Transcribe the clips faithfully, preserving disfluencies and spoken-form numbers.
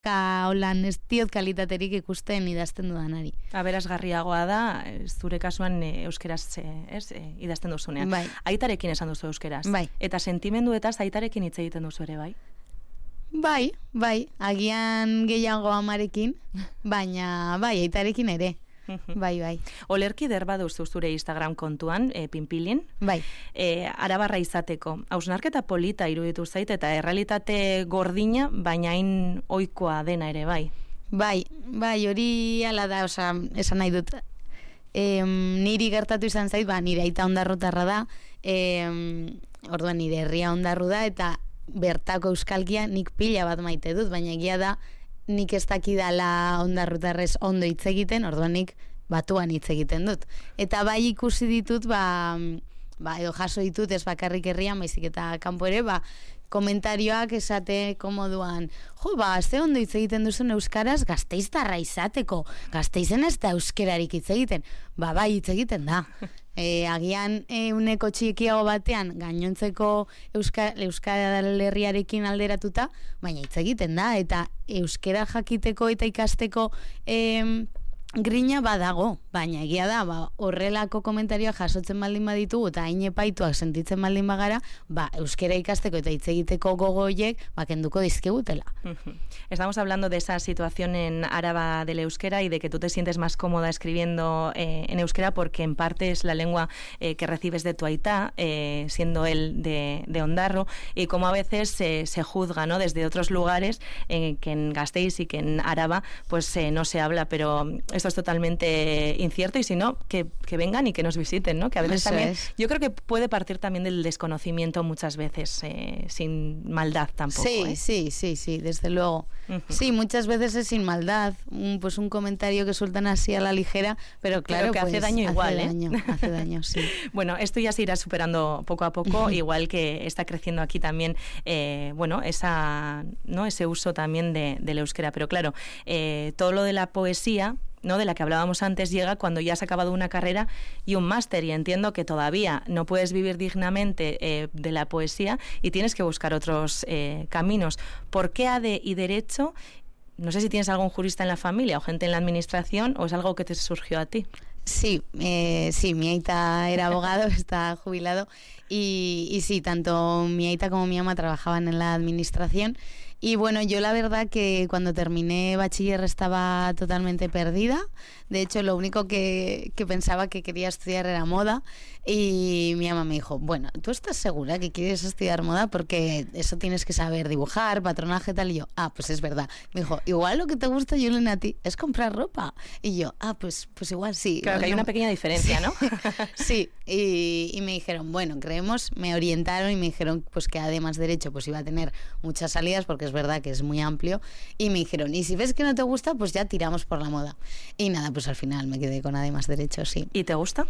ka holan ez diot kalitaterik ikusten idazten dudanari. Aberasgarriagoa da, zure kasuan e, euskeraz e, ez, e, idazten duzunean. Bai. Aitarekin esan duzu euskeraz. Bai. Eta sentimenduetaz aitarekin hitz egiten duzu ere, bai? Bai, bai, agian gehiago amarekin, baina bai, aitarekin ere. Bai, bai. Olerki derba duzu zure Instagram kontuan, e, pinpilin. Bai. E, arabarra izateko. Hausnarketa polita iruditu zait eta errealitate gordina, baina hain ohikoa dena ere, bai. Bai, bai, hori ala da, oza, esan nahi dut. E, niri gertatu izan zait, ba, nire aita ondarrutarra da, e, orduan nire herria ondarru da, eta bertako euskalkia nik pila bat maite dut, baina egia da, nik ez dakidala ondarrutarrez ondo hitz egiten, orduan nik batuan hitz egiten dut. Eta bai ikusi ditut, ba, ba edo jaso ditut ez bakarrik herrian, baizik eta kanpo ere, ba, komentarioak esate komoduan, jo, ba, ze ondo hitz egiten duzun euskaraz, Gasteiztarra izateko, Gasteizen ez da euskerarik hitz egiten, ba, bai hitz egiten da. E, agian e, uneko txikiago batean gainontzeko euska, euskara herriarekin alderatuta, baina hitz egiten da, eta euskera jakiteko eta ikasteko e, grina badago, baina egia da, ba, horrelako komentarioak jasotzen baldin baditugu eta hain epaituak sentitzen baldin bagara, ba, euskera ikasteko eta hitz egiteko gogoiek ba, kenduko dizkigutela. Estamos hablando de esa situación en Araba del euskera y de que tú te sientes más cómoda escribiendo eh, en euskera porque en parte es la lengua eh, que recibes de tu aitá, eh, siendo él de, de Ondarro, y como a veces eh, se juzga, ¿no?, desde otros lugares eh, que en Gasteiz y que en Araba pues eh, no se habla, pero esto es totalmente incierto y si no, que, que vengan y que nos visiten, ¿no? Que a veces Eso también, es. yo creo que puede partir también del desconocimiento muchas veces, eh, sin maldad tampoco. Sí, ¿eh? sí, sí, sí, desde luego. Uh-huh. Sí, muchas veces es sin maldad, un, pues un comentario que sueltan así a la ligera, pero claro, pero que pues, hace daño igual, hace ¿eh? daño, hace daño, sí. Bueno, esto ya se irá superando poco a poco, igual que está creciendo aquí también, eh, bueno, esa, ¿no?, ese uso también de, del euskera, pero claro, eh, todo lo de la poesía, ¿no?, de la que hablábamos antes, llega cuando ya has acabado una carrera y un máster, y entiendo que todavía no puedes vivir dignamente eh, de la poesía y tienes que buscar otros eh, caminos. ¿Por qué A D y Derecho? No sé si tienes algún jurista en la familia o gente en la administración, o es algo que te surgió a ti. Sí, eh, sí, mi aita era abogado, está jubilado, y, y sí, tanto mi aita como mi ama trabajaban en la administración. Y bueno, yo la verdad que cuando terminé bachiller estaba totalmente perdida. De hecho, lo único que, que pensaba que quería estudiar era moda. Y mi mamá me dijo, bueno, ¿tú estás segura que quieres estudiar moda? Porque eso tienes que saber dibujar, patronaje, tal. Y yo, ah, pues es verdad. Me dijo, igual lo que te gusta, Julen, a ti es comprar ropa. Y yo, ah, pues, pues igual sí. Claro, que hay una pequeña diferencia, sí. ¿no? Sí, y, y me dijeron, bueno, creemos, me orientaron y me dijeron pues que además Derecho pues iba a tener muchas salidas, porque es verdad que es muy amplio, y me dijeron, y si ves que no te gusta, pues ya tiramos por la moda. Y nada, pues al final me quedé con además Derecho, sí. ¿Y te gusta?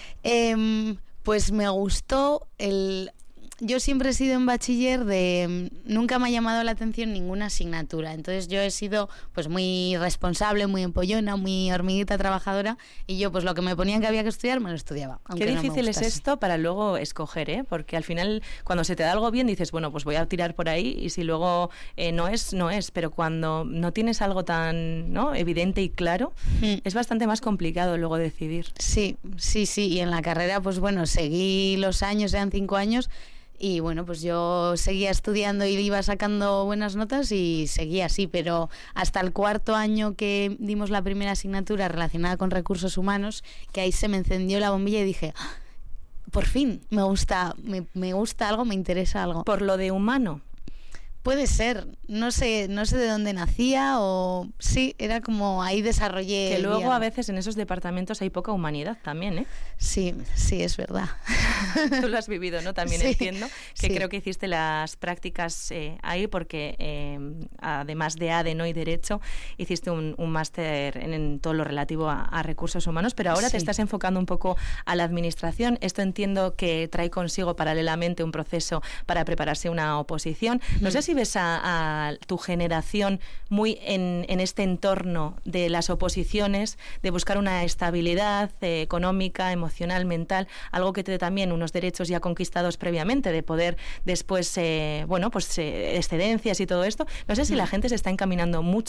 Eh, pues me gustó el... Yo siempre he sido en bachiller de... Nunca me ha llamado la atención ninguna asignatura. Entonces yo he sido pues muy responsable, muy empollona, muy hormiguita trabajadora, y yo pues lo que me ponían que había que estudiar, me lo estudiaba. Qué difícil no es esto para luego escoger, ¿eh? Porque al final cuando se te da algo bien dices, bueno, pues voy a tirar por ahí, y si luego eh, no es, no es. Pero cuando no tienes algo tan, ¿no?, evidente y claro, mm. es bastante más complicado luego decidir. Sí, sí, sí. Y en la carrera pues bueno, seguí los años, eran cinco años, y bueno, pues yo seguía estudiando y iba sacando buenas notas y seguía así, pero hasta el cuarto año que dimos la primera asignatura relacionada con recursos humanos, que ahí se me encendió la bombilla y dije, ¡ah! Por fin, me gusta, me, me gusta algo, me interesa algo. ¿Por lo de humano? Puede ser, no sé, no sé de dónde nacía, o sí, era como ahí desarrollé. Que luego a veces en esos departamentos hay poca humanidad también, ¿eh? Sí, sí, es verdad. Tú lo has vivido, ¿no? También sí, entiendo que sí. Creo que hiciste las prácticas eh, ahí porque eh, además de A D, ¿no?, y Derecho, hiciste un, un máster en, en todo lo relativo a, a recursos humanos, pero ahora sí. te estás enfocando un poco a la administración. Esto entiendo que trae consigo paralelamente un proceso para prepararse una oposición. No sé si si ves a, a tu generación muy en, en este entorno de las oposiciones, de buscar una estabilidad eh, económica, emocional, mental, algo que te dé también unos derechos ya conquistados previamente, de poder después, eh, bueno, pues eh, excedencias y todo esto. No sé si la gente se está encaminando mucho